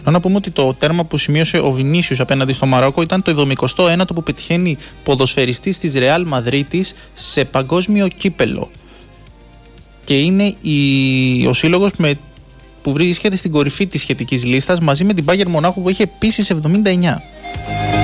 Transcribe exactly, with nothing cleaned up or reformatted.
Να πούμε ότι το τέρμα που σημείωσε ο Βινίσιους απέναντι στο Μαρόκο ήταν το εβδομηκοστό ένατο που πετυχαίνει ποδοσφαιριστής της Ρεάλ Μαδρίτης σε παγκόσμιο κύπελο. Και είναι η, ο σύλλογος με, που βρίσκεται στην κορυφή της σχετικής λίστας μαζί με την Bayern Μονάχου που έχει επίσης εβδομήντα εννιά.